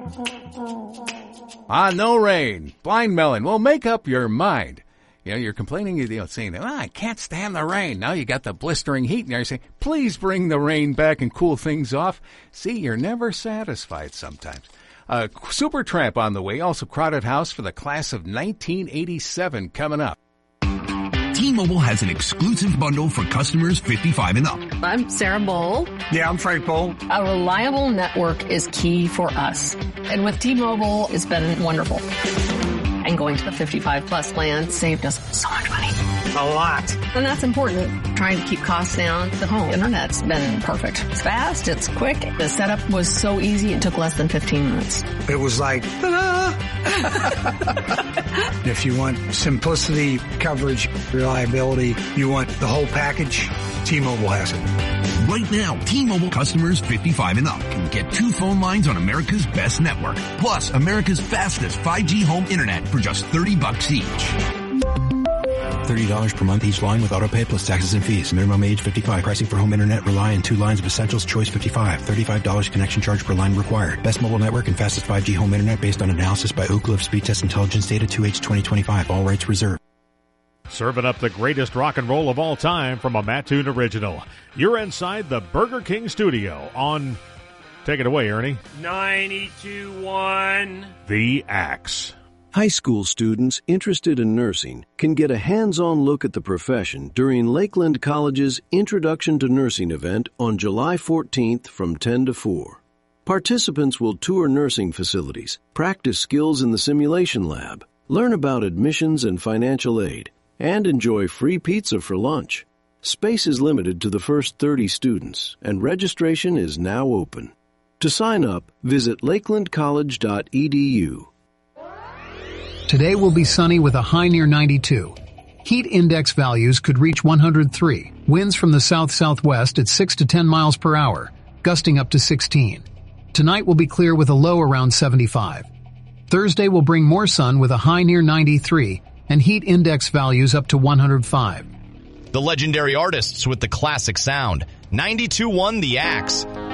No rain. Blind melon. Well, make up your mind. You know, you're complaining, saying, I can't stand the rain. Now you got the blistering heat, and you're saying, please bring the rain back and cool things off. See, you're never satisfied sometimes. Supertramp on the way. Also, Crowded House for the class of 1987 coming up. T-Mobile has an exclusive bundle for customers 55 and up. I'm Sarah Bowl. Yeah, I'm Frank Bowl. A reliable network is key for us. And with T-Mobile, it's been wonderful. And going to the 55-plus plan saved us so much money. A lot. And that's important. Trying to keep costs down. The home internet's been perfect. It's fast. It's quick. The setup was so easy. It took less than 15 minutes. It was like, ta-da! If you want simplicity, coverage, reliability, you want the whole package, T-Mobile has it. Right now, T-Mobile customers 55 and up can get 2 phone lines on America's best network, plus America's fastest 5G home internet for just $30 each. $30 per month each line with autopay plus taxes and fees. Minimum age 55. Pricing for home internet rely on 2 lines of Essentials Choice 55. $35 connection charge per line required. Best mobile network and fastest 5G home internet based on analysis by Oak Cliff Speed Test Intelligence Data 2H 2025. All rights reserved. Serving up the greatest rock and roll of all time from a Mattoon original. You're inside the Burger King studio on... Take it away, Ernie. 92.1 The Axe. High school students interested in nursing can get a hands-on look at the profession during Lakeland College's Introduction to Nursing event on July 14th from 10 to 4. Participants will tour nursing facilities, practice skills in the simulation lab, learn about admissions and financial aid, and enjoy free pizza for lunch. Space is limited to the first 30 students, and registration is now open. To sign up, visit lakelandcollege.edu. Today will be sunny with a high near 92. Heat index values could reach 103. Winds from the south-southwest at 6 to 10 miles per hour, gusting up to 16. Tonight will be clear with a low around 75. Thursday will bring more sun with a high near 93 and heat index values up to 105. The legendary artists with the classic sound. 92.1 The Axe.